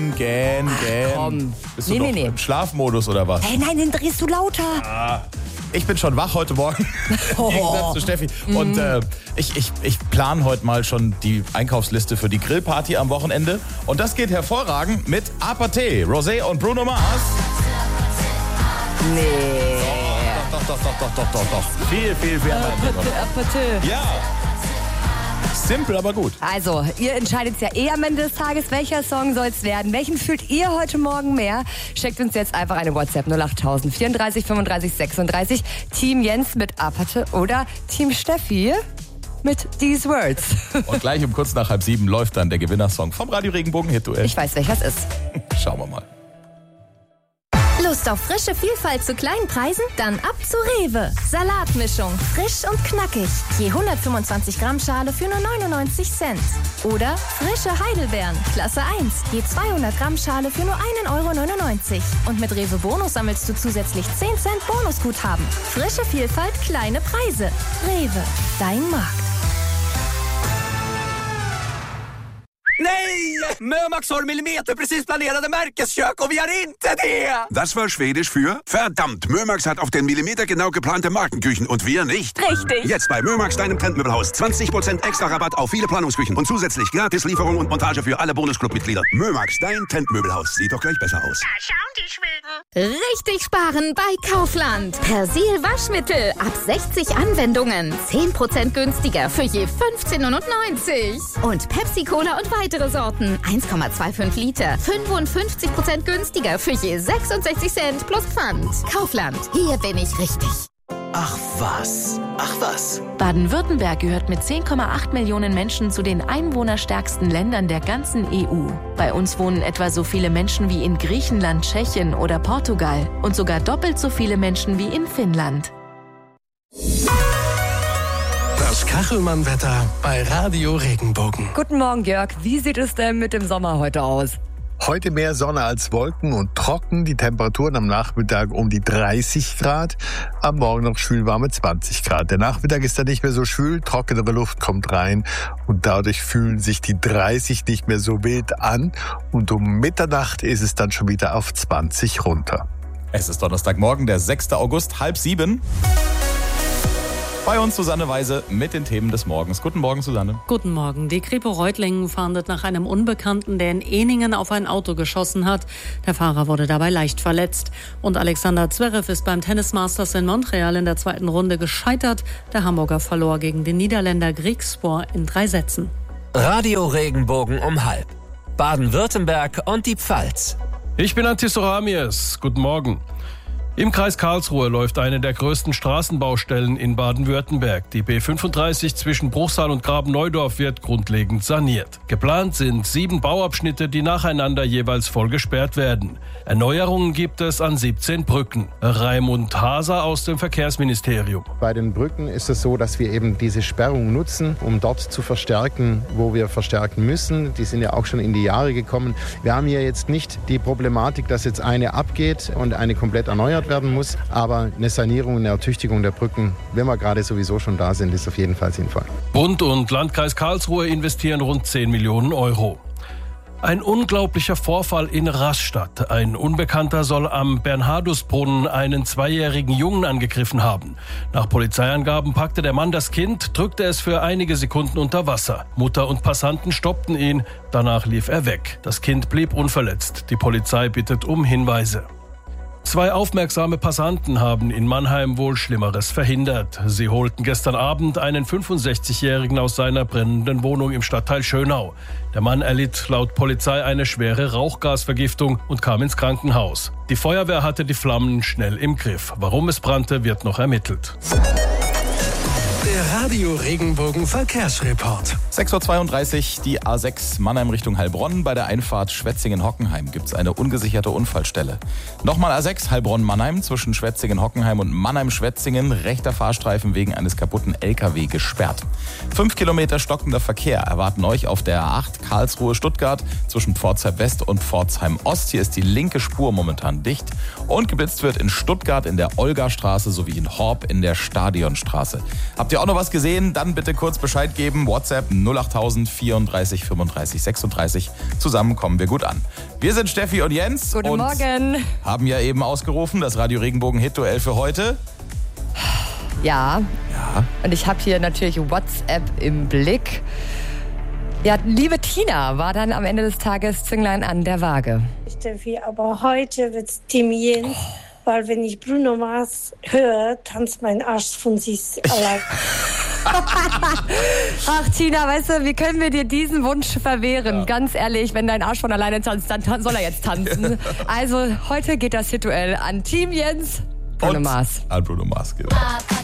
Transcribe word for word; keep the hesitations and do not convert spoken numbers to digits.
Gähn, gähn. Komm. Bist du Nee, doch nee, nee. im Schlafmodus oder was? Hey, nein, den drehst du lauter. Ah, ich bin schon wach heute Morgen. Im Gegensatz zu Steffi. Und äh, ich, ich, ich plane heute mal schon die Einkaufsliste für die Grillparty am Wochenende. Und das geht hervorragend mit Apathy, Rosé und Bruno Mars. Nee. Doch, doch, doch, doch, doch, doch, doch. Viel, viel, viel. Apathy. Ja. Simpel, aber gut. Also, ihr entscheidet ja eh am Ende des Tages, welcher Song soll es werden. Welchen fühlt ihr heute Morgen mehr? Schickt uns jetzt einfach eine WhatsApp null acht tausend vierunddreißig fünfunddreißig sechsunddreißig. Team Jens mit Apathy oder Team Steffi mit These Words. Und gleich um kurz nach halb sieben läuft dann der Gewinnersong vom Radio Regenbogen Hit-Duell. Ich weiß, welcher es ist. Schauen wir mal. Lust auf frische Vielfalt zu kleinen Preisen? Dann ab zu Rewe. Salatmischung, frisch und knackig. Je hundertfünfundzwanzig Gramm Schale für nur neunundneunzig Cent. Oder frische Heidelbeeren, Klasse eins. Je zweihundert Gramm Schale für nur ein Euro neunundneunzig. Und mit Rewe Bonus sammelst du zusätzlich zehn Cent Bonusguthaben. Frische Vielfalt, kleine Preise. Rewe, dein Markt. Nej! Mömax har millimeterprecis planerade märkeskök och vi har inte det! Das war Schwedisch für verdammt, Mömax hat auf den Millimeter genau geplante Markenküchen und wir nicht. Richtig. Jetzt bei Mömax, deinem Trendmöbelhaus. zwanzig Prozent extra Rabatt auf viele Planungsküchen und zusätzlich gratis Lieferung und Montage für alle Bonusclub-Mitglieder. Mömax, dein Trendmöbelhaus. Sieht doch gleich besser aus. Da schauen die Schweden. Richtig sparen bei Kaufland. Persil Waschmittel ab sechzig Anwendungen. zehn Prozent günstiger für je fünfzehn neunundneunzig. Und Pepsi Cola und weitere Sorten. eins Komma fünfundzwanzig Liter. fünfundfünfzig Prozent günstiger für je sechsundsechzig Cent plus Pfand. Kaufland. Hier bin ich richtig. Ach was, ach was. Baden-Württemberg gehört mit zehn Komma acht Millionen Menschen zu den einwohnerstärksten Ländern der ganzen E U. Bei uns wohnen etwa so viele Menschen wie in Griechenland, Tschechien oder Portugal und sogar doppelt so viele Menschen wie in Finnland. Das Kachelmann-Wetter bei Radio Regenbogen. Guten Morgen, Jörg. Wie sieht es denn mit dem Sommer heute aus? Heute mehr Sonne als Wolken und trocken. Die Temperaturen am Nachmittag um die dreißig Grad. Am Morgen noch schwülwarme zwanzig Grad. Der Nachmittag ist dann nicht mehr so schwül. Trockenere Luft kommt rein. Und dadurch fühlen sich die dreißig nicht mehr so wild an. Und um Mitternacht ist es dann schon wieder auf zwanzig runter. Es ist Donnerstagmorgen, der sechster August, halb sieben. Bei uns Susanne Weise mit den Themen des Morgens. Guten Morgen, Susanne. Guten Morgen. Die Kripo Reutlingen fahndet nach einem Unbekannten, der in Ehningen auf ein Auto geschossen hat. Der Fahrer wurde dabei leicht verletzt. Und Alexander Zverev ist beim Tennis Masters in Montreal in der zweiten Runde gescheitert. Der Hamburger verlor gegen den Niederländer Griekspoor in drei Sätzen. Radio Regenbogen um halb. Baden-Württemberg und die Pfalz. Ich bin Antis Oramies. Guten Morgen. Im Kreis Karlsruhe läuft eine der größten Straßenbaustellen in Baden-Württemberg. Die B fünfunddreißig zwischen Bruchsal und Graben-Neudorf wird grundlegend saniert. Geplant sind sieben Bauabschnitte, die nacheinander jeweils voll gesperrt werden. Erneuerungen gibt es an siebzehn Brücken. Raimund Haser aus dem Verkehrsministerium. Bei den Brücken ist es so, dass wir eben diese Sperrung nutzen, um dort zu verstärken, wo wir verstärken müssen. Die sind ja auch schon in die Jahre gekommen. Wir haben hier jetzt nicht die Problematik, dass jetzt eine abgeht und eine komplett erneuert werden muss, aber eine Sanierung, eine Ertüchtigung der Brücken, wenn wir gerade sowieso schon da sind, ist auf jeden Fall sinnvoll. Bund und Landkreis Karlsruhe investieren rund zehn Millionen Euro. Ein unglaublicher Vorfall in Rastatt. Ein Unbekannter soll am Bernhardusbrunnen einen zweijährigen Jungen angegriffen haben. Nach Polizeiangaben packte der Mann das Kind, drückte es für einige Sekunden unter Wasser. Mutter und Passanten stoppten ihn, danach lief er weg. Das Kind blieb unverletzt. Die Polizei bittet um Hinweise. Zwei aufmerksame Passanten haben in Mannheim wohl Schlimmeres verhindert. Sie holten gestern Abend einen fünfundsechzigjährigen aus seiner brennenden Wohnung im Stadtteil Schönau. Der Mann erlitt laut Polizei eine schwere Rauchgasvergiftung und kam ins Krankenhaus. Die Feuerwehr hatte die Flammen schnell im Griff. Warum es brannte, wird noch ermittelt. Der Radio Regenbogen Verkehrsreport. sechs Uhr zweiunddreißig, die A sechs Mannheim Richtung Heilbronn. Bei der Einfahrt Schwetzingen-Hockenheim gibt es eine ungesicherte Unfallstelle. Nochmal A sechs Heilbronn-Mannheim zwischen Schwetzingen-Hockenheim und Mannheim-Schwetzingen. Rechter Fahrstreifen wegen eines kaputten L K W gesperrt. Fünf Kilometer stockender Verkehr erwarten euch auf der A acht Karlsruhe-Stuttgart zwischen Pforzheim West und Pforzheim Ost. Hier ist die linke Spur momentan dicht. Und geblitzt wird in Stuttgart in der Olgastraße sowie in Horb in der Stadionstraße. Habt ihr auch noch noch was gesehen? Dann bitte kurz Bescheid geben. WhatsApp null acht tausend vierunddreißig fünfunddreißig sechsunddreißig. Zusammen kommen wir gut an. Wir sind Steffi und Jens. Guten und Morgen. Haben ja eben ausgerufen, das Radio Regenbogen Hit-Duell für heute. Ja. Ja. Und ich habe hier natürlich WhatsApp im Blick. Ja, liebe Tina war dann am Ende des Tages Zünglein an der Waage. Steffi, aber heute wird's Team Jens, weil wenn ich Bruno Mars höre, tanzt mein Arsch von sich allein. Ach Tina, weißt du, wie können wir dir diesen Wunsch verwehren? Ja. Ganz ehrlich, wenn dein Arsch von alleine tanzt, dann tan- soll er jetzt tanzen. Also heute geht das Hit-Duell an Team Jens, Bruno und Mars. An Bruno Mars, genau.